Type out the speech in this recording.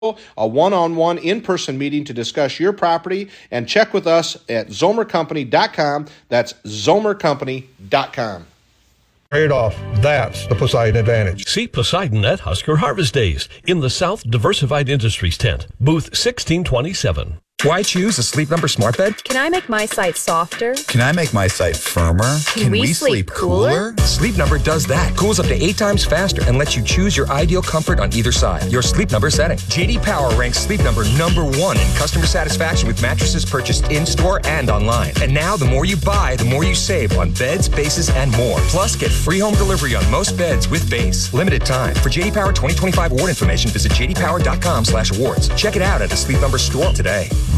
a one-on-one in-person meeting to discuss your property, and check with us at zomercompany.com. That's zomercompany.com. Trade off. That's the Poseidon advantage. See Poseidon at Husker Harvest Days in the South Diversified Industries tent, booth 1627. Why choose a Sleep Number smart bed? Can I make my site softer? Can I make my site firmer? Can we sleep cooler? Sleep Number does that. Cools up to 8 times faster and lets you choose your ideal comfort on either side. Your Sleep Number setting. J.D. Power ranks Sleep Number #1 in customer satisfaction with mattresses purchased in-store and online. And now, the more you buy, the more you save on beds, bases, and more. Plus, get free home delivery on most beds with base. Limited time. For J.D. Power 2025 award information, visit jdpower.com/awards. Check it out at a Sleep Number store today.